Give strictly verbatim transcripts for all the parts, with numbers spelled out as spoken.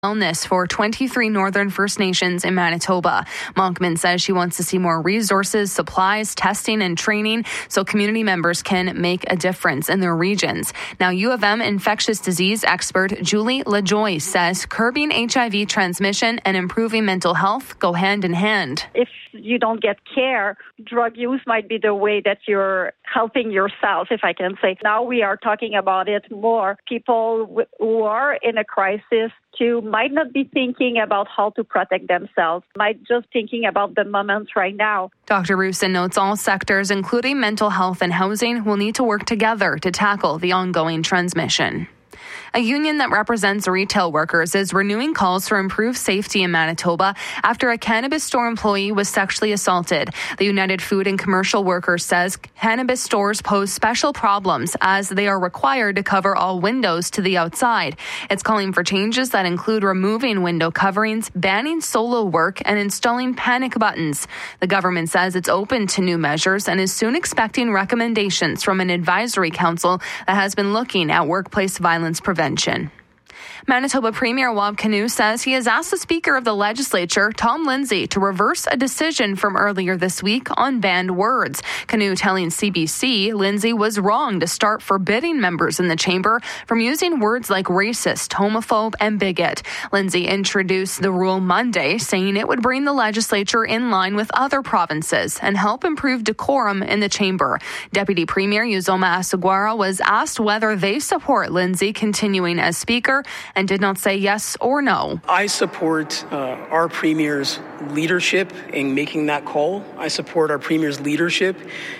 wellness for twenty-three Northern First Nations in Manitoba. Monkman says she wants to see more resources, supplies, testing, and training so community members can make a difference in their regions. Now, U of M infectious disease expert Julie LaJoy says curbing H I V transmission and improving mental health go hand in hand. If you don't get care, drug use might be the way that you're helping yourself, if I can say. Now we are talking about it more. People who are in a crisis too might not be thinking about how to protect themselves, might just thinking about the moment right now. Doctor Roussin notes all sectors, including mental health and housing, will need to work together to tackle the ongoing transmission. A union that represents retail workers is renewing calls for improved safety in Manitoba after a cannabis store employee was sexually assaulted. The United Food and Commercial Workers says cannabis stores pose special problems as they are required to cover all windows to the outside. It's calling for changes that include removing window coverings, banning solo work, and installing panic buttons. The government says it's open to new measures and is soon expecting recommendations from an advisory council that has been looking at workplace violence prevention. Manitoba Premier Wab Kinew says he has asked the Speaker of the Legislature, Tom Lindsay, to reverse a decision from earlier this week on banned words. Kinew telling C B C Lindsay was wrong to start forbidding members in the chamber from using words like racist, homophobe, and bigot. Lindsay introduced the rule Monday, saying it would bring the legislature in line with other provinces and help improve decorum in the chamber. Deputy Premier Uzoma Asugwara was asked whether they support Lindsay continuing as Speaker and did not say yes or no. I support uh, our Premier's leadership in making that call. I support our Premier's leadership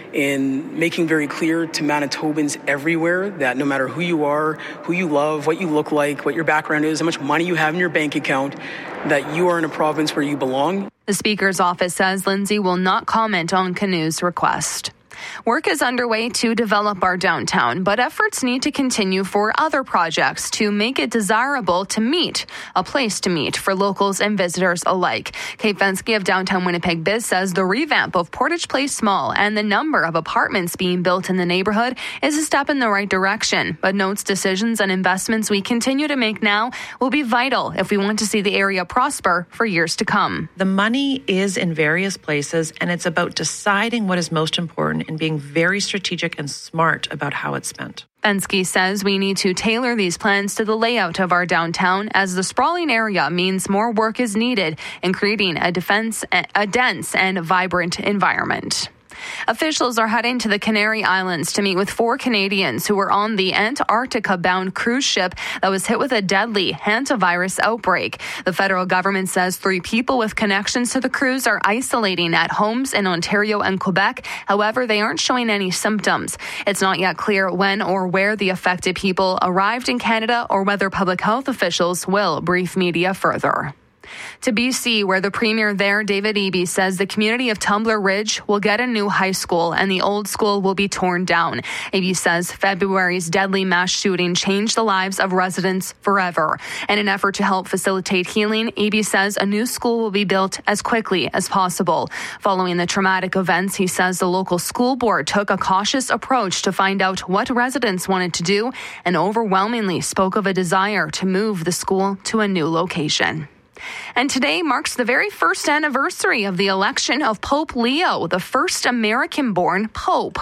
in making very clear to Manitobans everywhere that no matter who you are, who you love, what you look like, what your background is, how much money you have in your bank account, that you are in a province where you belong. The Speaker's office says Lindsay will not comment on Kinew's request. Work is underway to develop our downtown, but efforts need to continue for other projects to make it desirable to meet, a place to meet for locals and visitors alike. Kate Fensky of Downtown Winnipeg Biz says the revamp of Portage Place Mall and the number of apartments being built in the neighborhood is a step in the right direction, but notes decisions and investments we continue to make now will be vital if we want to see the area prosper for years to come. The money is in various places, and it's about deciding what is most important and being very strategic and smart about how it's spent. Fensky says we need to tailor these plans to the layout of our downtown as the sprawling area means more work is needed in creating a defense, a dense and vibrant environment. Officials are heading to the Canary Islands to meet with four Canadians who were on the Antarctica-bound cruise ship that was hit with a deadly hantavirus outbreak. The federal government says three people with connections to the cruise are isolating at homes in Ontario and Quebec. However, they aren't showing any symptoms. It's not yet clear when or where the affected people arrived in Canada or whether public health officials will brief media further. To B C, where the Premier there, David Eby, says the community of Tumbler Ridge will get a new high school and the old school will be torn down. Eby says February's deadly mass shooting changed the lives of residents forever. In an effort to help facilitate healing, Eby says a new school will be built as quickly as possible. Following the traumatic events, he says the local school board took a cautious approach to find out what residents wanted to do and overwhelmingly spoke of a desire to move the school to a new location. And today marks the very first anniversary of the election of Pope Leo, the first American-born pope.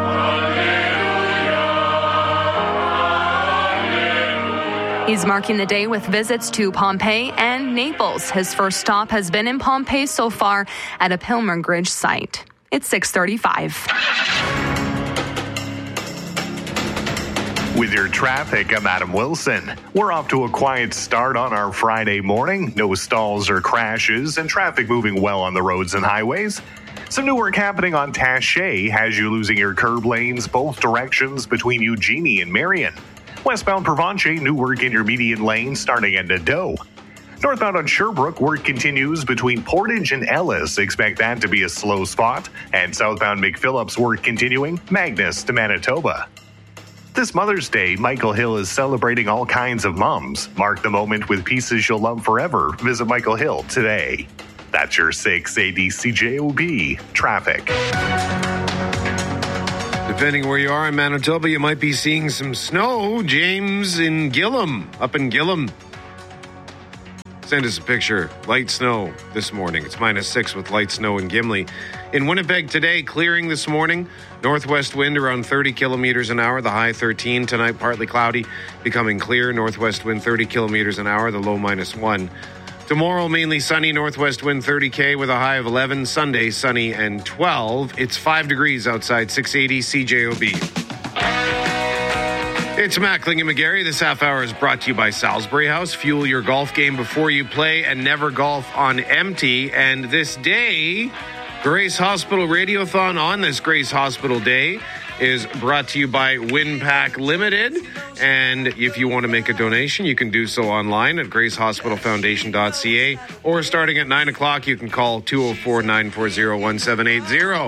He's marking the day with visits to Pompeii and Naples. His first stop has been in Pompeii so far at a pilgrimage site. It's six thirty-five. With your traffic, I'm Adam Wilson. We're off to a quiet start on our Friday morning. No stalls or crashes and traffic moving well on the roads and highways. Some new work happening on Taché has you losing your curb lanes both directions between Eugenie and Marion. Westbound Provencher, new work in your median lane starting at Nadeau. Northbound on Sherbrooke, work continues between Portage and Ellis. Expect that to be a slow spot. And southbound McPhillips, work continuing Magnus to Manitoba. This Mother's Day, Michael Hill is celebrating all kinds of moms. Mark the moment with pieces you'll love forever. Visit Michael Hill today. That's your six A D C J O B traffic. Depending where you are in Manitoba, you might be seeing some snow. James in Gillam, up in Gillam. Send us a picture. Light snow this morning. It's minus six with light snow in Gimli. In Winnipeg today, clearing this morning. Northwest wind around thirty kilometers an hour. The high thirteen. Tonight, partly cloudy. Becoming clear. Northwest wind thirty kilometers an hour. The low minus one. Tomorrow, mainly sunny. Northwest wind thirty K with a high of eleven. Sunday, sunny and twelve. It's five degrees outside. six eighty C J O B. It's Mackling and McGarry. This half hour is brought to you by Salisbury House. Fuel your golf game before you play and never golf on empty. And this day, Grace Hospital Radiothon on this Grace Hospital Day is brought to you by WinPack Limited. And if you want to make a donation, you can do so online at grace hospital foundation dot c a, or starting at nine o'clock, you can call two oh four, nine four zero, one seven eight zero.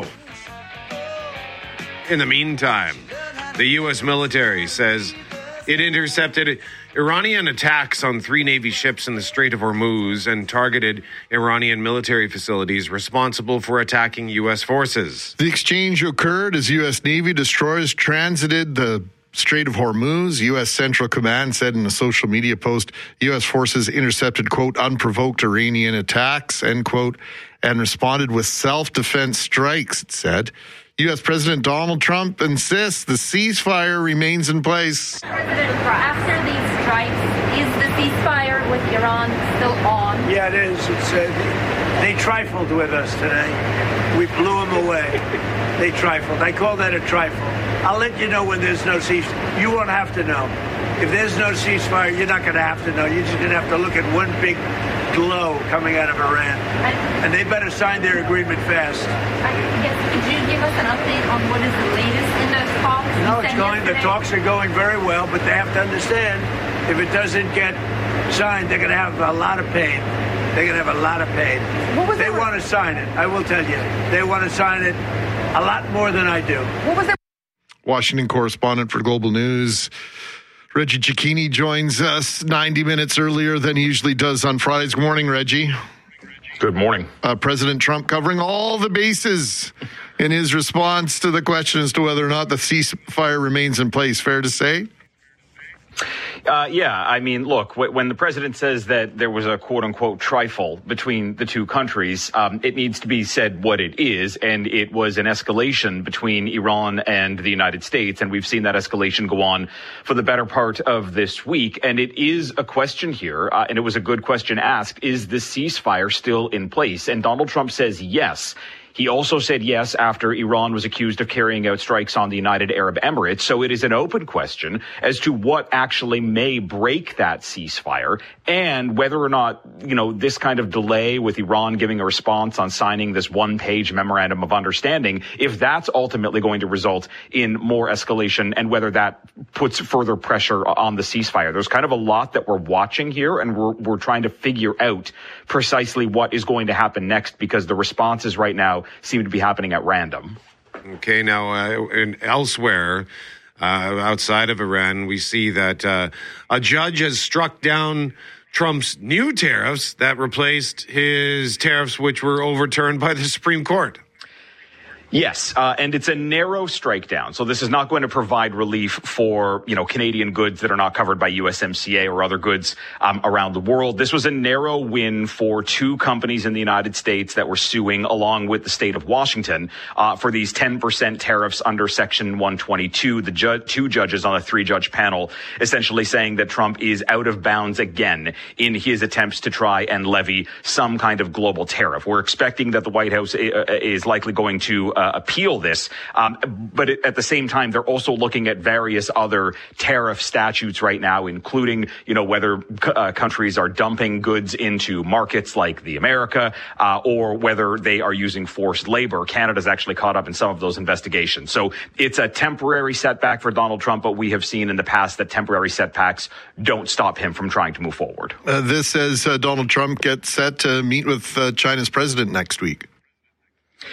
In the meantime, the U S military says it intercepted Iranian attacks on three Navy ships in the Strait of Hormuz and targeted Iranian military facilities responsible for attacking U S forces. The exchange occurred as U S Navy destroyers transited the Strait of Hormuz. U S Central Command said in a social media post, U S forces intercepted, quote, unprovoked Iranian attacks, end quote, and responded with self-defense strikes, it said. U S President Donald Trump insists the ceasefire remains in place. President, after these strikes, is the ceasefire with Iran still on? Yeah, it is. It's, uh, they trifled with us today. We blew them away. They trifled. I call that a trifle. I'll let you know when there's no ceasefire. You won't have to know. If there's no ceasefire, you're not going to have to know. You're just going to have to look at one big glow coming out of Iran. And they better sign their agreement fast. Yes, could you give us an update on what is the latest in those talks? No, it's going, the talks are going very well, but they have to understand if it doesn't get signed, they're going to have a lot of pain. They're going to have a lot of pain. What was they want to sign it. I will tell you. They want to sign it a lot more than I do. What was it? Washington correspondent for Global News, Reggie Cicchini, joins us ninety minutes earlier than he usually does on Fridays. Good morning, Reggie. Good morning. Uh, President Trump covering all the bases in his response to the question as to whether or not the ceasefire remains in place. Fair to say? Uh, yeah, I mean, look, w- when the president says that there was a quote unquote trifle between the two countries, um, it needs to be said what it is. And it was an escalation between Iran and the United States. And we've seen that escalation go on for the better part of this week. And it is a question here, uh, and it was a good question asked, is the ceasefire still in place? And Donald Trump says yes. He also said yes after Iran was accused of carrying out strikes on the United Arab Emirates. So it is an open question as to what actually may break that ceasefire and whether or not, you know, this kind of delay with Iran giving a response on signing this one-page memorandum of understanding, if that's ultimately going to result in more escalation and whether that puts further pressure on the ceasefire. There's kind of a lot that we're watching here, and we're, we're trying to figure out precisely what is going to happen next because the responses right now seem to be happening at random. Okay, now uh, in, elsewhere, uh, outside of Iran, we see that uh, a judge has struck down Trump's new tariffs that replaced his tariffs, which were overturned by the Supreme Court. Yes, uh, and it's a narrow strike down. So this is not going to provide relief for, you know, Canadian goods that are not covered by U S M C A or other goods um, around the world. This was a narrow win for two companies in the United States that were suing along with the state of Washington uh, for these ten percent tariffs under Section one twenty-two. The ju- two judges on a three-judge panel essentially saying that Trump is out of bounds again in his attempts to try and levy some kind of global tariff. We're expecting that the White House is likely going to Uh, appeal this. Um, but at the same time, they're also looking at various other tariff statutes right now, including, you know, whether uh, countries are dumping goods into markets like the America uh, or whether they are using forced labor. Canada's actually caught up in some of those investigations. So it's a temporary setback for Donald Trump, but we have seen in the past that temporary setbacks don't stop him from trying to move forward. Uh, this as uh, Donald Trump gets set to meet with uh, China's president next week.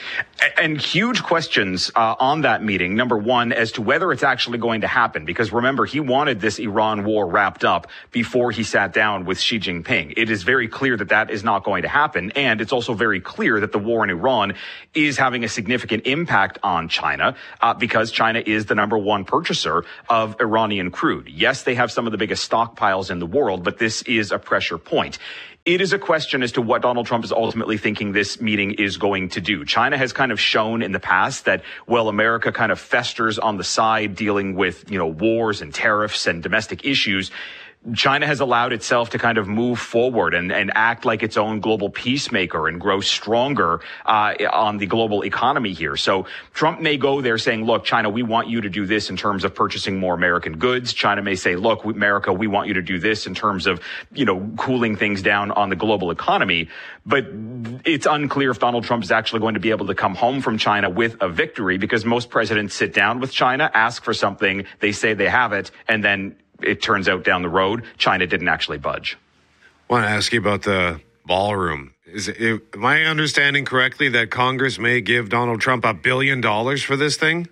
And huge questions uh, on that meeting. Number one, as to whether it's actually going to happen. Because remember, he wanted this Iran war wrapped up before he sat down with Xi Jinping. It is very clear that that is not going to happen. And it's also very clear that the war in Iran is having a significant impact on China uh, because China is the number one purchaser of Iranian crude. Yes, they have some of the biggest stockpiles in the world, but this is a pressure point. It is a question as to what Donald Trump is ultimately thinking this meeting is going to do. China has kind of shown in the past that, well, America kind of festers on the side dealing with, you know, wars and tariffs and domestic issues. China has allowed itself to kind of move forward and, and act like its own global peacemaker and grow stronger uh, on the global economy here. So Trump may go there saying, look, China, we want you to do this in terms of purchasing more American goods. China may say, look, America, we want you to do this in terms of, you know, cooling things down on the global economy. But it's unclear if Donald Trump is actually going to be able to come home from China with a victory, because most presidents sit down with China, ask for something, they say they have it, and then it turns out down the road, China didn't actually budge. I want to ask you about the ballroom. Is it, am I understanding correctly that Congress may give Donald Trump a billion dollars for this thing?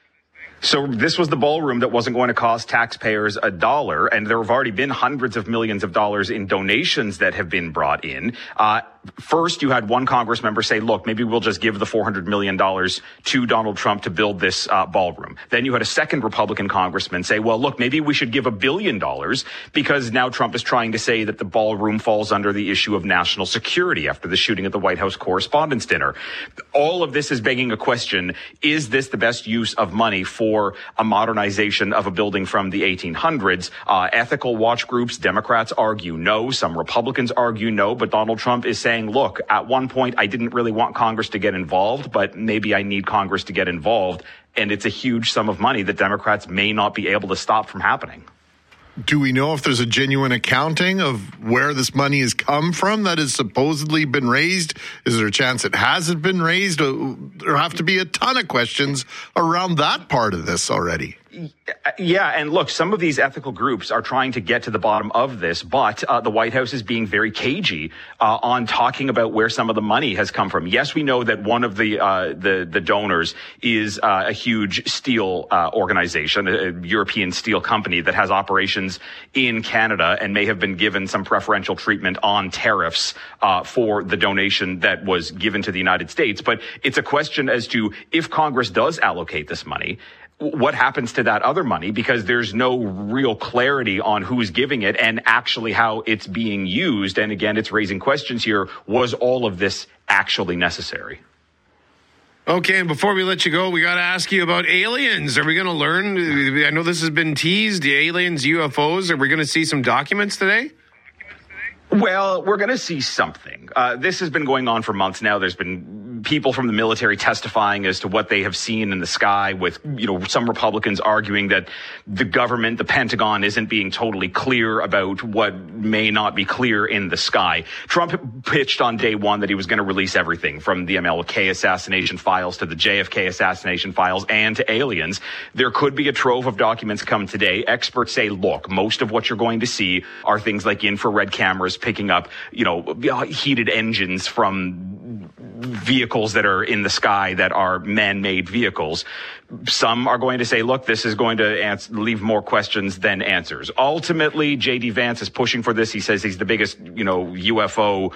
So this was the ballroom that wasn't going to cost taxpayers a dollar, and there have already been hundreds of millions of dollars in donations that have been brought in. Uh, first, you had one Congress member say, look, maybe we'll just give the four hundred million dollars to Donald Trump to build this uh, ballroom. Then you had a second Republican congressman say, well, look, maybe we should give a billion dollars because now Trump is trying to say that the ballroom falls under the issue of national security after the shooting at the White House Correspondents' Dinner. All of this is begging a question, is this the best use of money for For a modernization of a building from the eighteen hundreds. Uh, ethical watch groups, Democrats argue no. Some Republicans argue no. But Donald Trump is saying, look, at one point, I didn't really want Congress to get involved, but maybe I need Congress to get involved. And it's a huge sum of money that Democrats may not be able to stop from happening. Do we know if there's a genuine accounting of where this money has come from that has supposedly been raised? Is there a chance it hasn't been raised? There have to be a ton of questions around that part of this already. Yeah, and look, some of these ethical groups are trying to get to the bottom of this, but uh, the White House is being very cagey uh, on talking about where some of the money has come from. Yes, we know that one of the uh, the, the donors is uh, a huge steel uh, organization, a European steel company that has operations in Canada and may have been given some preferential treatment on tariffs uh, for the donation that was given to the United States. But it's a question as to if Congress does allocate this money, what happens to that other money, because there's no real clarity on who's giving it and actually how it's being used. And again, it's raising questions here. Was all of this actually necessary? Okay, and before we let you go, we got to ask you about aliens. Are we going to learn? I know this has been teased, the aliens, U F Os. Are we going to see some documents today? Well, we're going to see something. Uh, this has been going on for months now. There's been people from the military testifying as to what they have seen in the sky, with, you know, some Republicans arguing that the government, the Pentagon, isn't being totally clear about what may not be clear in the sky. Trump pitched on day one that he was going to release everything from the M L K assassination files to the J F K assassination files and to aliens. There could be a trove of documents come today. Experts say, look, most of what you're going to see are things like infrared cameras picking up, you know, heated engines from vehicles that are in the sky that are man-made vehicles. Some are going to say, look, this is going to answer, leave more questions than answers. Ultimately, J D Vance is pushing for this. He says he's the biggest, you know, U F O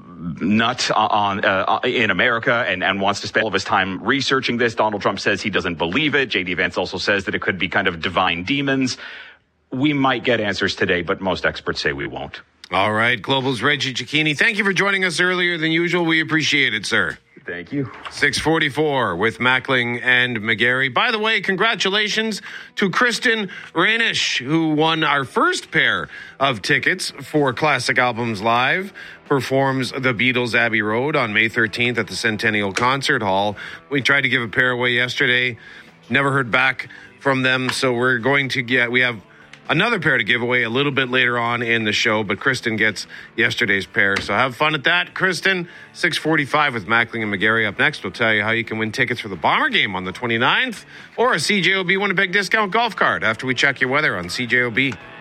nut on uh, in America and, and wants to spend all of his time researching this. Donald Trump says he doesn't believe it. J D Vance also says that it could be kind of divine demons. We might get answers today, but most experts say we won't. All right, Global's Reggie Cecchini. Thank you for joining us earlier than usual. We appreciate it, sir. Thank you. six forty-four with Mackling and McGarry. By the way, congratulations to Kristen Rainish, who won our first pair of tickets for Classic Albums Live. Performs The Beatles' Abbey Road on May thirteenth at the Centennial Concert Hall. We tried to give a pair away yesterday. Never heard back from them, so we're going to get... We have another pair to give away a little bit later on in the show, but Kristen gets yesterday's pair. So have fun at that, Kristen. six forty-five with Mackling and McGarry. Up next, we'll tell you how you can win tickets for the Bomber game on the twenty-ninth or a C J O B Winnipeg discount golf card after we check your weather on C J O B.